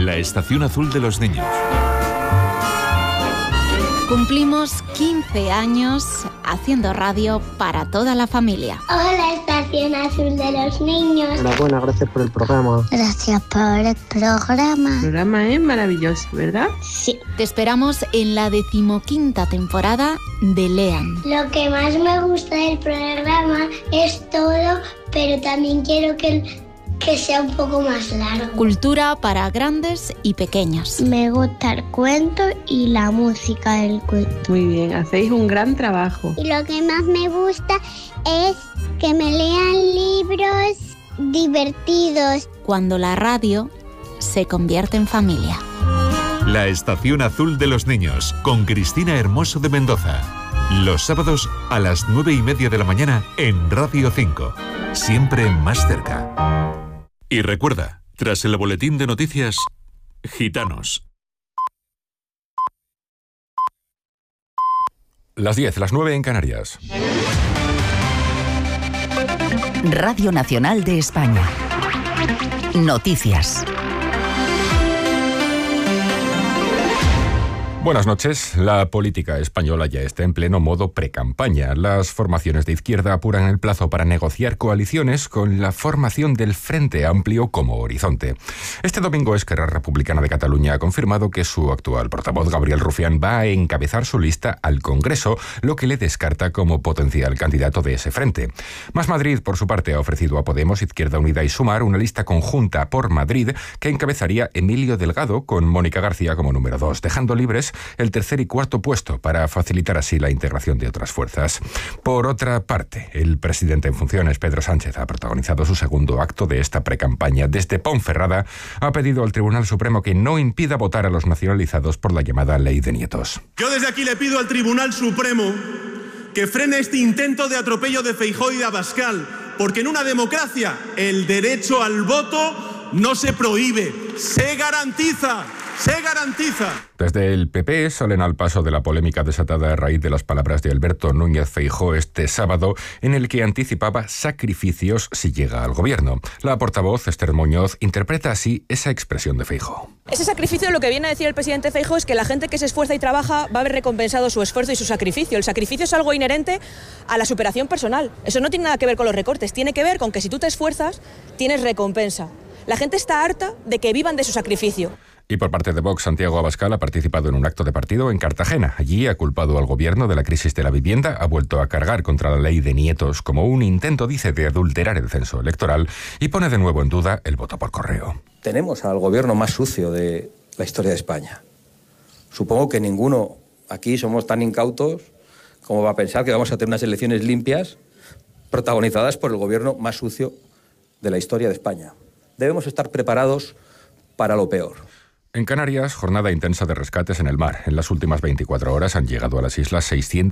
La estación azul de los niños. Cumplimos 15 años haciendo radio para toda la familia. Hola, estación azul de los niños. Enhorabuena, gracias por el programa. Gracias por el programa. El programa es maravilloso, ¿verdad? Sí. Te esperamos en la 15ª temporada de Lean. Lo que más me gusta del programa es todo, pero también quiero que sea un poco más largo. Cultura para grandes y pequeños. Me gusta el cuento y la música del cuento. Muy bien, hacéis un gran trabajo. Y lo que más me gusta es que me lean libros divertidos. Cuando la radio se convierte en familia. La estación azul de los niños, con Cristina Hermoso de Mendoza. Los sábados a las 9:30 de la mañana en Radio 5. Siempre más cerca. Y recuerda, tras el boletín de noticias, Gitanos. Las 10, las 9 en Canarias. Radio Nacional de España. Noticias. Buenas noches. La política española ya está en pleno modo precampaña. Las formaciones de izquierda apuran el plazo para negociar coaliciones con la formación del Frente Amplio como horizonte. Este domingo Esquerra Republicana de Cataluña ha confirmado que su actual portavoz, Gabriel Rufián, va a encabezar su lista al Congreso, lo que le descarta como potencial candidato de ese frente. Más Madrid, por su parte, ha ofrecido a Podemos, Izquierda Unida y Sumar una lista conjunta por Madrid que encabezaría Emilio Delgado con Mónica García como número 2, dejando libres el tercer y cuarto puesto para facilitar así la integración de otras fuerzas. Por otra parte, el presidente en funciones, Pedro Sánchez, ha protagonizado su segundo acto de esta precampaña. Desde Ponferrada ha pedido al Tribunal Supremo que no impida votar a los nacionalizados por la llamada Ley de Nietos. Yo desde aquí le pido al Tribunal Supremo que frene este intento de atropello de Feijóo y de Abascal, porque en una democracia el derecho al voto no se prohíbe, se garantiza. ¡Se garantiza! Desde el PP salen al paso de la polémica desatada a raíz de las palabras de Alberto Núñez Feijóo este sábado, en el que anticipaba sacrificios si llega al gobierno. La portavoz, Esther Muñoz, interpreta así esa expresión de Feijóo. Ese sacrificio, lo que viene a decir el presidente Feijóo es que la gente que se esfuerza y trabaja va a haber recompensado su esfuerzo y su sacrificio. El sacrificio es algo inherente a la superación personal. Eso no tiene nada que ver con los recortes, tiene que ver con que si tú te esfuerzas, tienes recompensa. La gente está harta de que vivan de su sacrificio. Y por parte de Vox, Santiago Abascal ha participado en un acto de partido en Cartagena. Allí ha culpado al gobierno de la crisis de la vivienda, ha vuelto a cargar contra la Ley de Nietos como un intento, dice, de adulterar el censo electoral y pone de nuevo en duda el voto por correo. Tenemos al gobierno más sucio de la historia de España. Supongo que ninguno aquí somos tan incautos como va a pensar que vamos a tener unas elecciones limpias protagonizadas por el gobierno más sucio de la historia de España. Debemos estar preparados para lo peor. En Canarias, jornada intensa de rescates en el mar. En las últimas 24 horas han llegado a las islas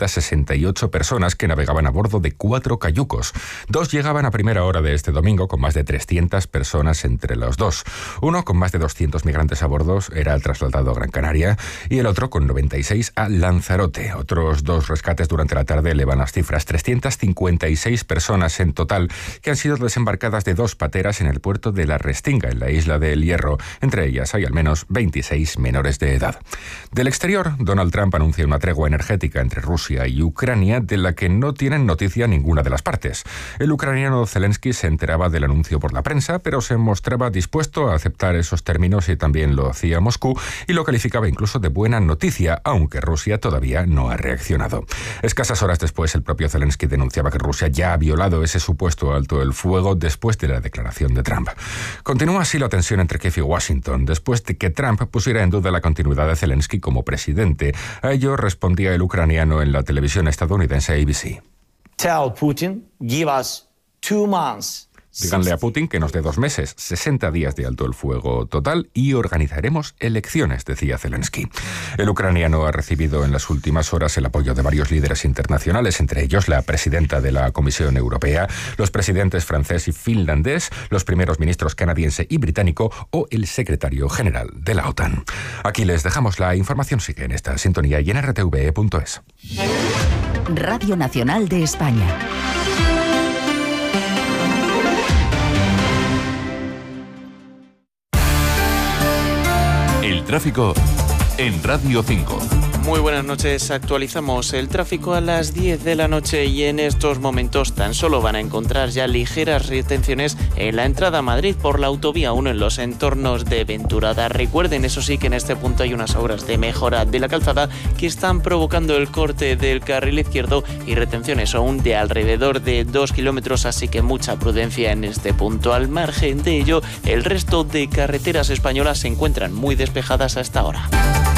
668 personas que navegaban a bordo de 4 cayucos. 2 llegaban a primera hora de este domingo con más de 300 personas entre los dos. Uno, con más de 200 migrantes a bordo, era trasladado a Gran Canaria y el otro, con 96, a Lanzarote. Otros 2 rescates durante la tarde elevan las cifras. 356 personas en total que han sido desembarcadas de 2 pateras en el puerto de La Restinga, en la isla de El Hierro. Entre ellas hay al menos 26 menores de edad. Del exterior, Donald Trump anuncia una tregua energética entre Rusia y Ucrania de la que no tienen noticia ninguna de las partes. El ucraniano Zelensky se enteraba del anuncio por la prensa, pero se mostraba dispuesto a aceptar esos términos y también lo hacía Moscú y lo calificaba incluso de buena noticia, aunque Rusia todavía no ha reaccionado. Escasas horas después, el propio Zelensky denunciaba que Rusia ya ha violado ese supuesto alto el fuego después de la declaración de Trump. Continúa así la tensión entre Kiev y Washington, después de que Trump pusiera en duda la continuidad de Zelensky como presidente. A ello respondía el ucraniano en la televisión estadounidense ABC. Tell Putin, give us 2 months. Díganle a Putin que nos dé 2 meses, 60 días de alto el fuego total y organizaremos elecciones, decía Zelensky. El ucraniano ha recibido en las últimas horas el apoyo de varios líderes internacionales, entre ellos la presidenta de la Comisión Europea, los presidentes francés y finlandés, los primeros ministros canadiense y británico o el secretario general de la OTAN. Aquí les dejamos la información, sigue en esta sintonía y en rtve.es. Radio Nacional de España. tráfico en Radio 5. Muy buenas noches, actualizamos el tráfico a las 10 de la noche y en estos momentos tan solo van a encontrar ya ligeras retenciones en la entrada a Madrid por la autovía 1 en los entornos de Venturada. Recuerden, eso sí, que en este punto hay unas obras de mejora de la calzada que están provocando el corte del carril izquierdo y retenciones aún de alrededor de 2 kilómetros, así que mucha prudencia en este punto. Al margen de ello, el resto de carreteras españolas se encuentran muy despejadas hasta ahora.